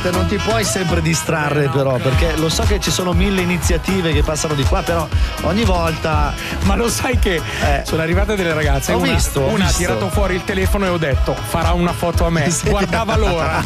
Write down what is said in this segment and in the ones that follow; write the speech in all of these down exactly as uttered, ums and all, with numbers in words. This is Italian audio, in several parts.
Mast, non ti puoi sempre distrarre però, perché lo so che ci sono mille iniziative che passano di qua, però ogni volta. Ma lo sai che eh. sono arrivate delle ragazze, ho una, visto, ho una visto. ha tirato fuori il telefono e ho detto farà una foto a me, sì. Guardava l'ora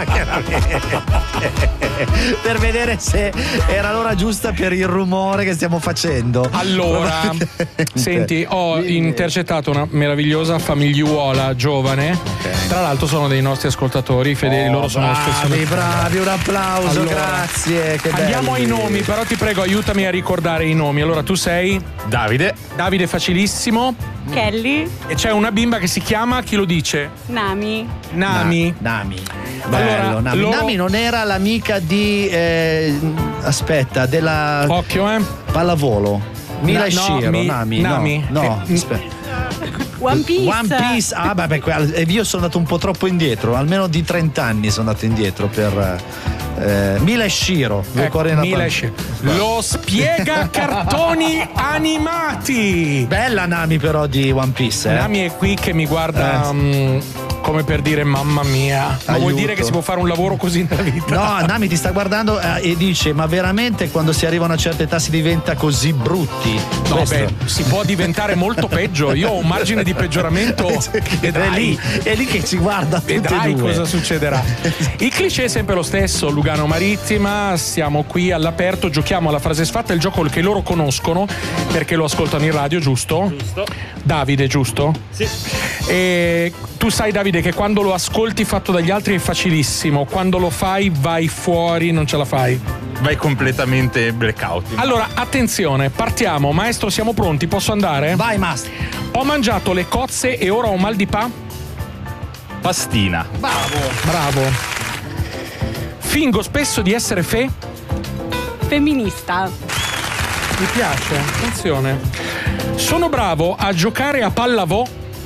per vedere se era l'ora giusta per il rumore che stiamo facendo. Allora, senti, ho intercettato una meravigliosa famigliuola giovane, okay. Tra l'altro sono dei nostri ascoltatori fedeli, oh, loro sono bravi, spesso bravi, un applauso, allora, grazie, che andiamo belli. ai nomi, però ti prego aiutami a ricordare i nomi. Allora, tu sei Davide. Davide facilissimo. Kelly. E c'è una bimba che si chiama, chi lo dice? Nami. Nami. Na, Nami. Allora, Bello, Nami. loro... Nami non era l'amica di eh, aspetta, della Occhio, eh. pallavolo. Mila no, Shiro, no, mi, Nami. Nami. No, no eh, aspetta. One Piece. One Piece. Ah, vabbè, e io sono andato un po' troppo indietro, almeno di trenta anni sono andato indietro per eh, Mila Shiro. Ecco, Mila Shiro. Lo spiega cartoni animati. Bella Nami però di One Piece. Eh? Nami è qui che mi guarda eh. um, come per dire mamma mia. Ma Aiuto. Vuol dire che si può fare un lavoro così nella vita? No, Nami ti sta guardando eh, e dice: ma veramente quando si arriva a una certa età si diventa così brutti? No, Questo. beh, si può diventare molto peggio. Io ho un margine di peggioramento. È lì, è lì che ci guarda. Vedrai cosa succederà. Il cliché è sempre lo stesso. Lugano Marittima, siamo qui all'aperto, giochiamo alla frase sfatta, il gioco che loro conoscono perché lo ascoltano in radio, giusto? Giusto. Davide, giusto? Sì. E tu sai, Davide, che quando lo ascolti fatto dagli altri è facilissimo, quando lo fai vai fuori, non ce la fai. Vai completamente blackout. Allora, attenzione, partiamo. Maestro, siamo pronti? Posso andare? Vai, Master. Ho mangiato le cozze e ora ho mal di pa? Pastina. Bravo. Bravo. Fingo spesso di essere fe? Femminista. Mi piace, attenzione. Sono bravo a giocare a pallavò?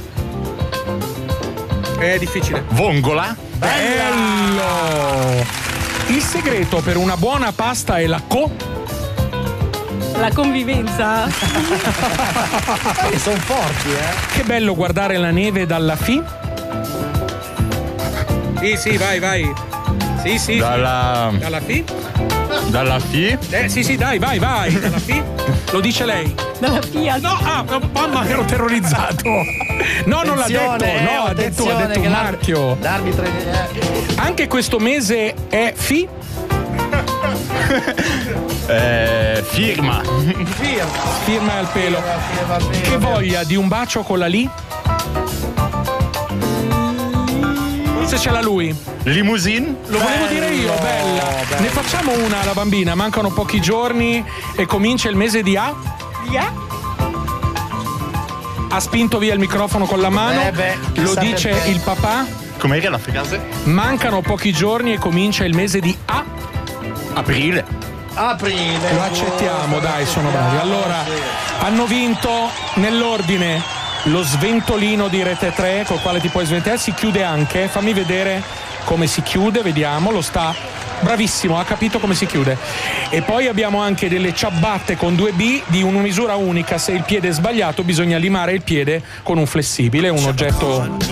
È difficile. Vongola. Bello! Il segreto per una buona pasta è la co? La convivenza. Sono forti, eh. Che bello guardare la neve dalla fi? Sì, sì, vai, vai. Sì, sì. Dalla. Sì. Dalla fi? Dalla fi? Eh, sì, sì, dai, vai, vai. Dalla fi? Lo dice lei. Dalla Fiat. No, ah, mamma, ero terrorizzato. No, non l'ha detto. Eh, No, ha detto, ha detto un marchio. L'arbitro. Eh. Anche questo mese è fi? Eh, firma. Firma. Firma al pelo. Firma, firma, Che voglia di un bacio con la lì? Forse ce l'ha lui. Limousine. Lo volevo dire io, bella. bello. Ne facciamo una alla bambina, mancano pochi giorni e comincia il mese di A. Via. Ha spinto via il microfono con la mano. Eh beh, Lo chissà dice perché. il papà. Com'era la frase? Mancano pochi giorni e comincia il mese di A. Aprile. Aprile. Lo accettiamo, dai, sono bravi. Allora, hanno vinto nell'ordine lo sventolino di Rete tre, col quale ti puoi sventolare. Si chiude anche, fammi vedere come si chiude, vediamo, lo sta bravissimo, ha capito come si chiude. E poi abbiamo anche delle ciabatte con due B di una misura unica. Se il piede è sbagliato bisogna limare il piede con un flessibile, un oggetto